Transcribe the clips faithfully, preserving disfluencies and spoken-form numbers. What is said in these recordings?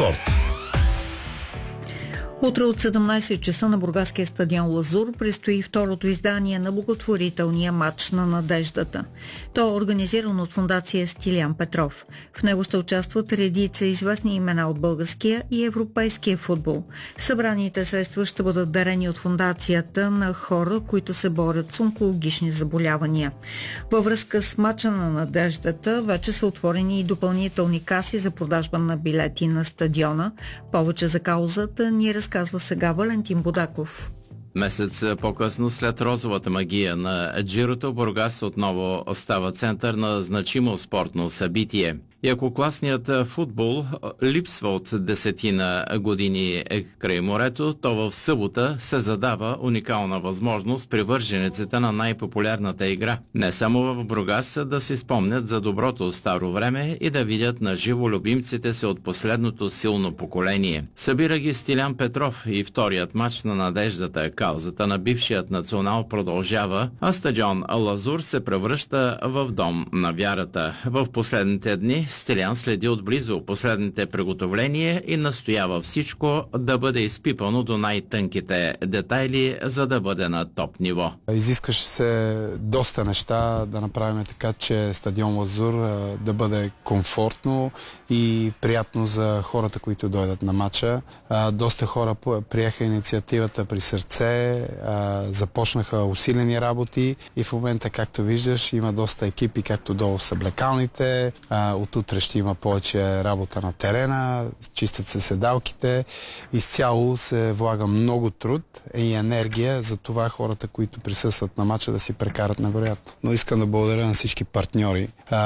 Спорт. Утре от седемнайсет часа на бургаския стадион Лазур предстои второто издание на благотворителния матч на надеждата. То е организирано от фондация Стилиан Петров. В него ще участват редица известни имена от българския и европейския футбол. Събраните средства ще бъдат дарени от фондацията на хора, които се борят с онкологични заболявания. Във връзка с матча на надеждата вече са отворени и допълнителни каси за продажба на билети на стадиона. Повече за каузата ни разказва казва сега Валентин Будаков. Месец по-късно, след розовата магия на Джирото, Бургас отново става център на значимо спортно събитие. И ако класният футбол липсва от десетина години край морето, то в събота се задава уникална възможност привържениците на най-популярната игра. Не само в Бургас да си спомнят за доброто старо време и да видят на живо любимците си от последното силно поколение. Събира ги Стилян Петров и вторият матч на надеждата. Каузата на бившият национал продължава, а стадион Лазур се превръща в дом на вярата. В последните дни Стилян следи отблизо последните приготовления и настоява всичко да бъде изпипано до най-тънките детайли, за да бъде на топ ниво. Изискаше се доста неща да направим така, че стадион Лазур да бъде комфортно и приятно за хората, които дойдат на матча. Доста хора приеха инициативата при сърце, започнаха усилени работи и в момента, както виждаш, има доста екипи, както долу в съблекалните. От утре ще има повече работа на терена, чистят се седалките. Изцяло се влага много труд и енергия за това хората, които присъстват на матча, да си прекарат невероятно. Но искам да благодаря на всички партньори,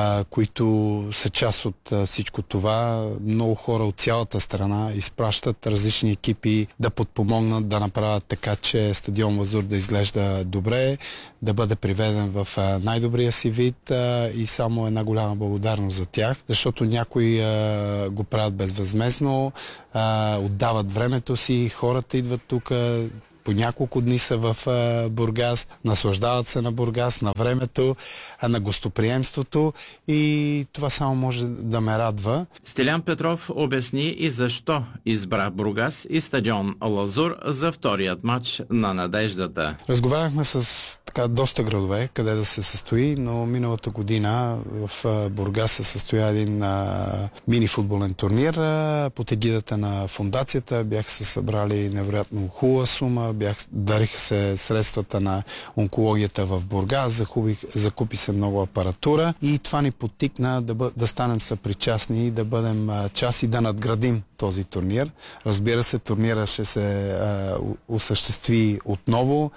които са част от всичко това. Много хора от цялата страна изпращат различни екипи да подпомогнат, да направят така, че стадион Лазур да изглежда добре, да бъде приведен в най-добрия си вид и само една голяма благодарност за тях, защото някои а, го правят безвъзмездно, а, отдават времето си, хората идват тук, по няколко дни са в а, Бургас, наслаждават се на Бургас, на времето, а, на гостоприемството и това само може да ме радва. Стилян Петров обясни и защо избра Бургас и стадион Лазур за вторият матч на надеждата. Разговаряхме с така доста градове, къде да се състои, но миналата година в а, Бургас се състоя един а, мини футболен турнир а, под егидата на фондацията. Бяха се събрали невероятно хубава сума, бях, дариха се средствата на онкологията в Бургас, закупи, закупи се много апаратура и това ни подтикна да, бъ, да станем съпричастни, да бъдем а, част и да надградим този турнир. Разбира се, турнира ще се а, осъществи отново,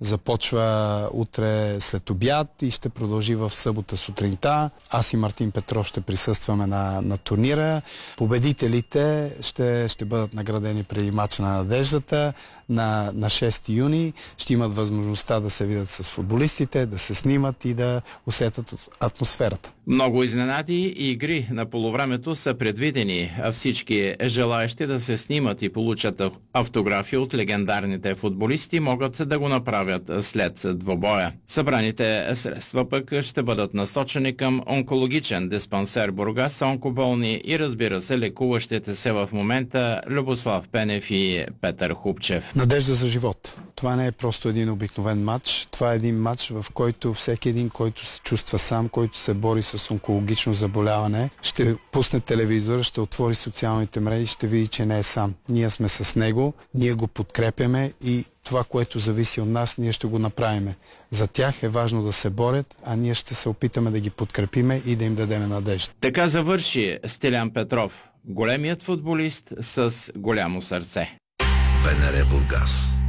започва утре след обяд и ще продължи в събота сутринта. Аз и Мартин Петров ще присъстваме на, на турнира. Победителите ще, ще бъдат наградени преди матча на надеждата на, на шести юни. Ще имат възможността да се видят с футболистите, да се снимат и да усетят атмосферата. Много изненади и игри на полувремето са предвидени, а всички желаещи да се снимат и получат автографи от легендарните футболисти могат да го направят след двобоя. Събраните средства пък ще бъдат насочени към онкологичен диспансер Бургас, онкоболни и разбира се лекуващите се в момента Любослав Пенев и Петър Хубчев. Надежда за живот. Това не е просто един обикновен матч. Това е един матч, в който всеки един, който се чувства сам, който се бори с онкологично заболяване, ще пусне телевизора, ще отвори социалните мрежи, ще види, че не е сам. Ние сме с него, ние го подкрепяме и това, което зависи от нас, ние ще го направим. За тях е важно да се борят, а ние ще се опитаме да ги подкрепиме и да им дадем надежда. Така завърши Стилян Петров, големият футболист с голямо сърце. БНР Бургас.